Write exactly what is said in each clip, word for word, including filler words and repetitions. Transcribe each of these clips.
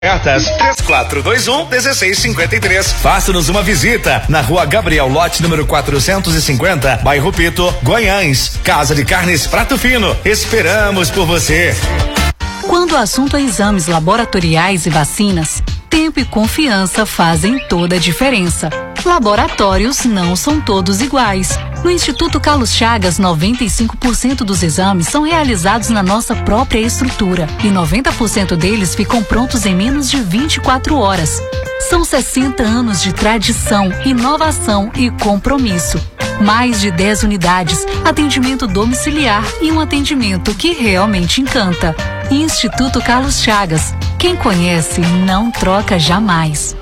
três quatro dois um, um seis cinco três. Faça-nos uma visita na rua Gabriel Lote, número quatrocentos e cinquenta, bairro Pito, Goiânia. Casa de Carnes Prato Fino. Esperamos por você. Quando o assunto é exames laboratoriais e vacinas, tempo e confiança fazem toda a diferença. Laboratórios não são todos iguais. No Instituto Carlos Chagas, noventa e cinco por cento dos exames são realizados na nossa própria estrutura e noventa por cento deles ficam prontos em menos de vinte e quatro horas. São sessenta anos de tradição, inovação e compromisso. Mais de dez unidades, atendimento domiciliar e um atendimento que realmente encanta. Instituto Carlos Chagas. Quem conhece, não troca jamais.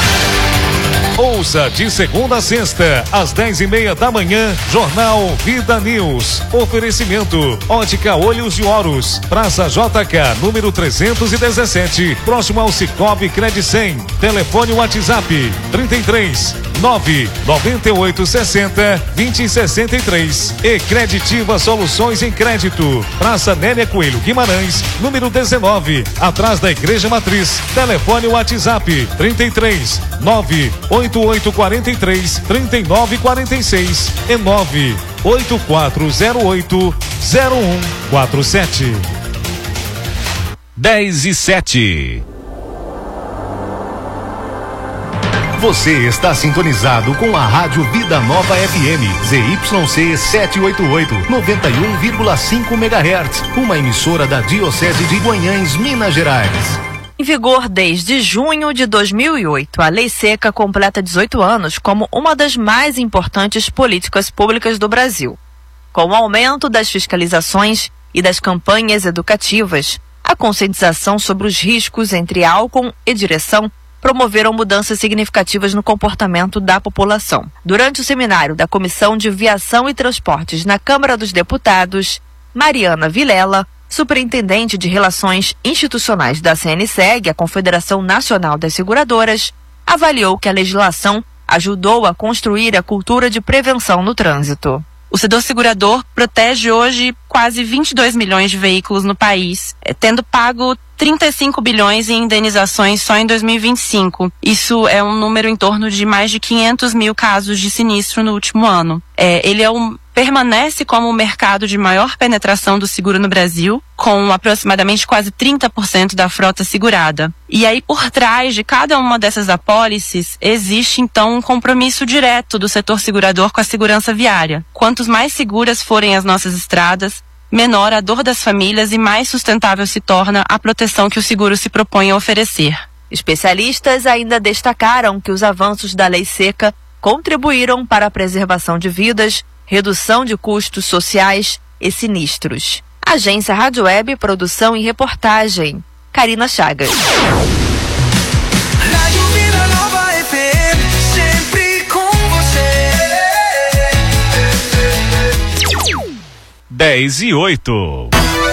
Ouça de segunda a sexta, às dez e meia da manhã, Jornal Vida News. Oferecimento, Ótica Olhos de Horus, Praça J K, número trezentos e dezessete, próximo ao Cicobi Credicem. Telefone WhatsApp, trinta e três, nove nove oito sessenta, vinte sessenta e três. E Creditiva Soluções em Crédito, Praça Nélia Coelho Guimarães, número dezenove, atrás da Igreja Matriz. Telefone WhatsApp, trinta e três, nove oito oito quatro três, três nove quatro seis e nove oito quatro zero oito zero um quatro sete. dez e sete. Você está sintonizado com a Rádio Vida Nova F M, Z Y C setecentos e oitenta e oito, noventa e um vírgula cinco megahertz, uma emissora da Diocese de Goiânia, Minas Gerais. Em vigor desde junho de dois mil e oito, a Lei Seca completa dezoito anos como uma das mais importantes políticas públicas do Brasil. Com o aumento das fiscalizações e das campanhas educativas, a conscientização sobre os riscos entre álcool e direção promoveram mudanças significativas no comportamento da população. Durante o seminário da Comissão de Viação e Transportes na Câmara dos Deputados, Mariana Vilela, superintendente de Relações Institucionais da C N S E G, a Confederação Nacional das Seguradoras, avaliou que a legislação ajudou a construir a cultura de prevenção no trânsito. O setor segurador protege hoje quase vinte e dois milhões de veículos no país, tendo pago trinta e cinco bilhões em indenizações só em dois mil e vinte e cinco. Isso é um número em torno de mais de quinhentos mil casos de sinistro no último ano. É, ele é um, permanece como o mercado de maior penetração do seguro no Brasil, com aproximadamente quase trinta por cento da frota segurada. E aí, por trás de cada uma dessas apólices, existe então um compromisso direto do setor segurador com a segurança viária. Quantos mais seguras forem as nossas estradas, menor a dor das famílias e mais sustentável se torna a proteção que o seguro se propõe a oferecer. Especialistas ainda destacaram que os avanços da Lei Seca contribuíram para a preservação de vidas, redução de custos sociais e sinistros. Agência Rádio Web, produção e reportagem. Karina Chagas. Rádio Vida Nova F M, sempre com você. dez e oito.